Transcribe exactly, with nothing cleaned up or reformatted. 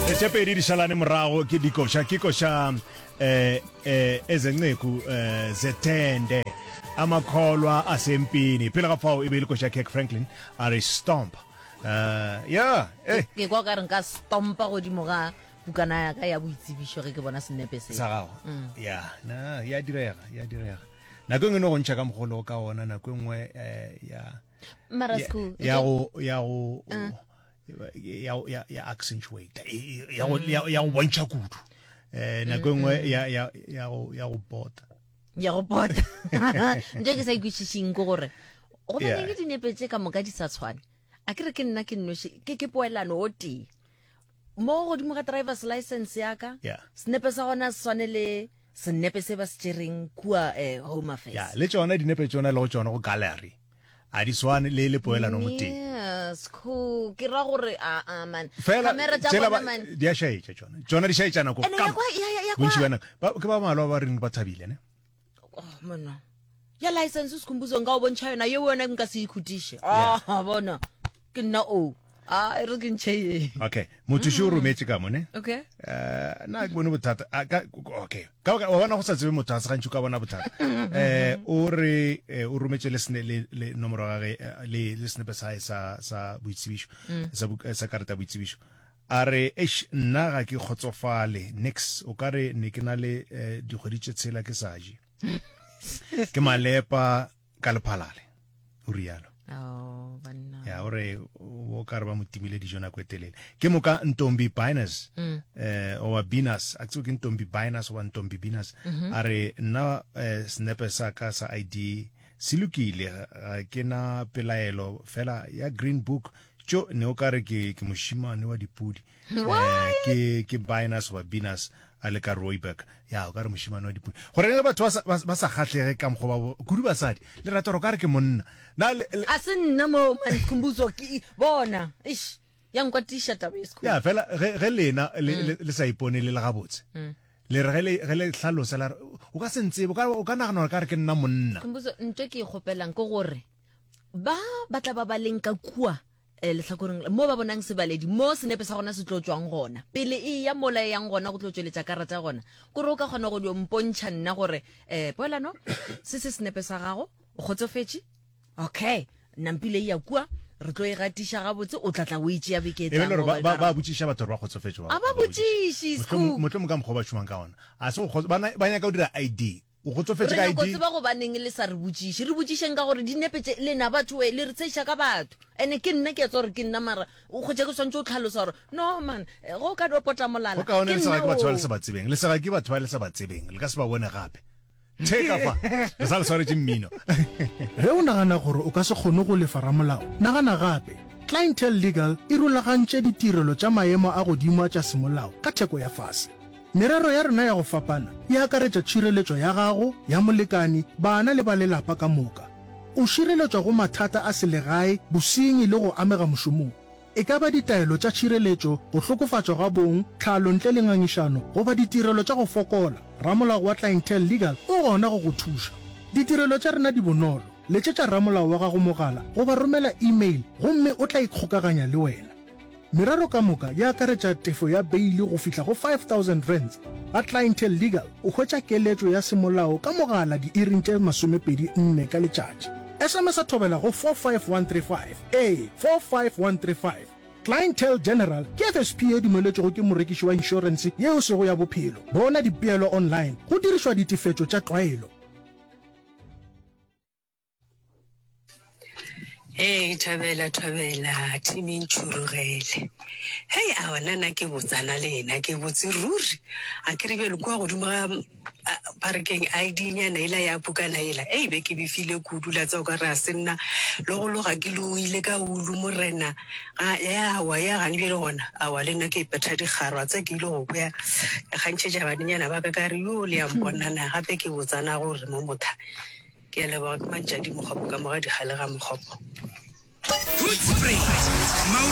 Tshepedi di shalane morago ke dikosha ke kosha eh eh ezenceku eh zethende amakholwa asempini phela kafao ibele kosha Kirk Franklin are stomp uh yeah eh ke kwa ka re nka stompa go di moga bukana ya ka ya boitsibisho ge ke bona senepe se sa gago yeah na ya direga ya direga na go ngeno go ntšha ka mogolo ka ona na go ngwe eh ya marasku ya go ya go ya ya ya accentuate ya ya ya bontsha kudu eh na go ngwe ya ya ya go ya go bota ya go bota nje ke sa ikutshishing go gore go ba ne ke dinepe tse ka moka di sa tshwane a kere ke nna ke nnoshi ke ke poelano o ti mo go di mo ga driver's license ya ka senepe sa gona swane le senepe se ba se tšereng kua eh home affairs ya le tsona dinepe tsona le go tsona go gallery a di swane le le poelano mo teng yes cool ke ra gore a a man camera tsa bona man di a shaitsa tsona tsona di shaitsana go ka bontsi bana ba ke ba malwa ba reng ba thabile ne oh mona ya license se khumbuzo nga o bontsha yona ye wena nka se ikhutishe ah bona ke nna o ah e re ke ntšhe okay motho sho rometse ka mone okay eh na ke bone bothata okay ka wa bona go sa tsebe motho a se gantsi ka bona bothata eh o re o rometse le sne le nomoro ga le le snepe sa sa sa boitsibisho sa sa karata boitsibisho a re h nna ga ke khotsofale next o ka re ne ke na le dikgoditse tshela ke saji ke malepa ka lephalale o rialo oh banna ya ore o ka re ba motimile dijona go etelele ke moka Ntombi Binance eh o wa Binance a tso ke Ntombi Binance wa Ntombi Binance a re nna snepe sa ka sa I D silukile ke na pelaelo fela ya green book tjo ne o ka re ke ke moshimane wa dipudi eh ke ke Binance wa Binance ale ka Royberg ya o ka re moshimane wa dipudi gore ne batho ba sa gatlege ka mgo ba kudu basadi le ratoro ka re ke monna na a se nna mo man khumbuzo ke bona ish yang kwa t-shirt a besko ya fela ge lena le sa ipone le ga botse le re le ge le hlalosa la o ka sentse o ka o ka nagana ka re ke nna monna khumbuzo ntwe ke gopelang go gore ba batla ba ba leng ka kua le tlhakoreng mo ba bonang sebaledi mo senepe sa gona se tlotswang gona pele e ya mola yang gona go tlotsweletsa karata gona go re o ka gona go di mpontšha nna gore eh poelano se se senepe sa gago o khotsofetse okay nampile ya kwa re tlo e gatisha ga botse o tlatla o itse ya beketsa e le ba ba botšisha batho ba khotsofetse ba ba botšishi sku motho mo ka mkhoba tshwang ka ona a se go ba nya ka o dira I D o go tsofetse ka I D re go tseba go baneng le sa re botšiše re botšišeng ka gore dinepe le na batho we le re tseisha ka batho ene ke nna ke tsore ke nna mara o go tšeka swantse o tlhalosa gore no man go ka dopota molala ke nna ke batho ba le sa ba tsebeng le sa ke batho ba le sa ba tsebeng le ka se ba bone gape take off le sa le sware mmino re o nagana gore o ka se kgone go lefara molao nagana gape Clientele Legal e rulagantše ditirelo tša maemo a godimo tša semolao ka theko ya fase merero ya rena ya go fapana e akaretša tšhireletšo ya gago ya molekani bana le ba lelapa ka moka o šireletswa go mathata a selegae bosenyi le go amega mošomong e ka ba ditaelo tša tšhireletšo go hlokofatšwa ga bong tlhalo ntle le ngangišano goba ditirelo tša go fokola ramolao wa Clientele Legal o gona go go thuša ditirelo tša rena di bonolo letšetša ramolao wa gago mogala goba romela email gomme o tla ikgokaganya le wena merero ka moka ya akaretša tefo ya beile go fihla go five thousand rands a Clientele Legal o hwetša keletšo ya semolao ka mogala di-iring tše masomepedi nne ka letšatši S M S a thobela go four five one three five a four five one three five Clientele General ke F S P e dumeletšego ke morekiši wa inšorense yeo sego ya bophelo bona dipeelo online go dirišwa ditefetšo tša tlwaelo. Hey Thabela Thabela timi ntshurugele hey a wena na ke botsana le ena ke botse ruri a ke re be le kwa go duma parking I D nyana ila ya bukana ila hey be ke bifile kudula tsa go ra senna lo go lo ga ke lo ile ka ulu morena a ya wa ya ga nbele gona a wa le nna ke peta di garwa tsa ke ile go ya ga ntse ja bana nyana ba ka ka re yo le ya mbonana gape ke botsana go re mo motha ke le ba ka mantša di mogopho ka mo ga di gale ga mogopho.